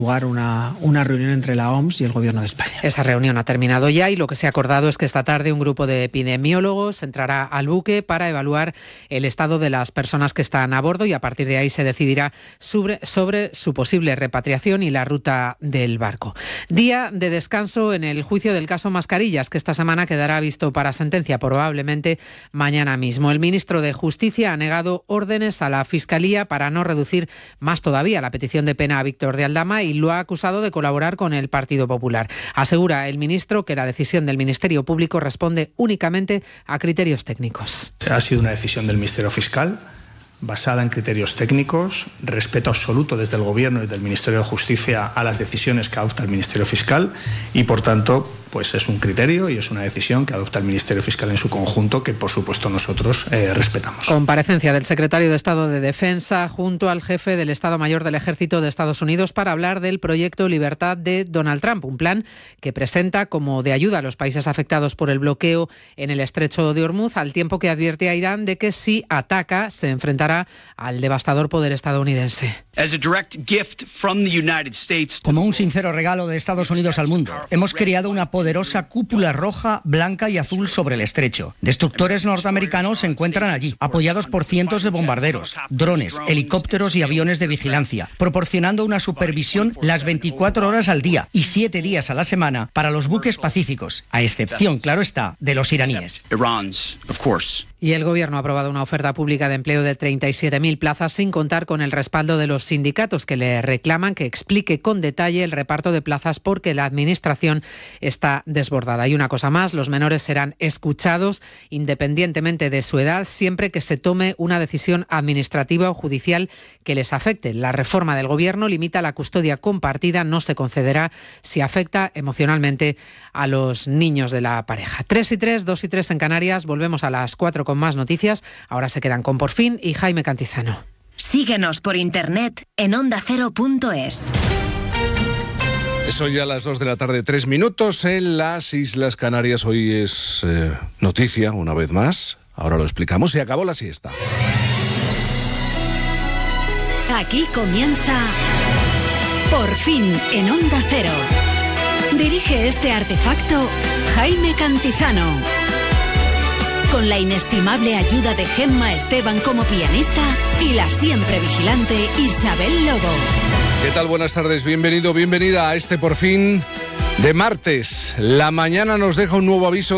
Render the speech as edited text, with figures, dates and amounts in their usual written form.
Jugar una reunión entre la OMS y el Gobierno de España. Esa reunión ha terminado ya y lo que se ha acordado es que esta tarde un grupo de epidemiólogos entrará al buque para evaluar el estado de las personas que están a bordo y a partir de ahí se decidirá sobre su posible repatriación y la ruta del barco. Día de descanso en el juicio del caso Mascarillas, que esta semana quedará visto para sentencia probablemente mañana mismo. El ministro de Justicia ha negado órdenes a la Fiscalía para no reducir más todavía la petición de pena a Víctor de Aldama y lo ha acusado de colaborar con el Partido Popular. Asegura el ministro que la decisión del Ministerio Público responde únicamente a criterios técnicos. Ha sido una decisión del Ministerio Fiscal basada en criterios técnicos, respeto absoluto desde el Gobierno y del Ministerio de Justicia a las decisiones que adopta el Ministerio Fiscal y, por tanto, pues es un criterio y es una decisión que adopta el Ministerio Fiscal en su conjunto que, por supuesto, nosotros respetamos. Comparecencia del secretario de Estado de Defensa junto al jefe del Estado Mayor del Ejército de Estados Unidos para hablar del proyecto Libertad de Donald Trump, un plan que presenta como de ayuda a los países afectados por el bloqueo en el estrecho de Hormuz, al tiempo que advierte a Irán de que si ataca se enfrentará al devastador poder estadounidense. Como un sincero regalo de Estados Unidos al mundo, hemos creado una poderosa cúpula roja, blanca y azul sobre el estrecho. Destructores norteamericanos se encuentran allí, apoyados por cientos de bombarderos, drones, helicópteros y aviones de vigilancia, proporcionando una supervisión las 24 horas al día y 7 días a la semana para los buques pacíficos, a excepción, claro está, de los iraníes. Y el Gobierno ha aprobado una oferta pública de empleo de 37.000 plazas sin contar con el respaldo de los sindicatos que le reclaman que explique con detalle el reparto de plazas porque la Administración está desbordada. Y una cosa más, los menores serán escuchados independientemente de su edad siempre que se tome una decisión administrativa o judicial que les afecte. La reforma del Gobierno limita la custodia compartida, no se concederá si afecta emocionalmente a los niños de la pareja. 3 y 3, 2 y 3 en Canarias. Volvemos a las 4 con más noticias. Ahora se quedan con Por Fin y Jaime Cantizano. Síguenos por internet en ondacero.es. Son ya las 2 de la tarde, 3 minutos en las Islas Canarias. Hoy es noticia, una vez más. Ahora lo explicamos. Se acabó la siesta. Aquí comienza Por Fin en Onda Cero. Dirige este artefacto Jaime Cantizano. Con la inestimable ayuda de Gemma Esteban como pianista y la siempre vigilante Isabel Lobo. ¿Qué tal? Buenas tardes, bienvenido, bienvenida a este Por Fin de martes. La mañana nos deja un nuevo aviso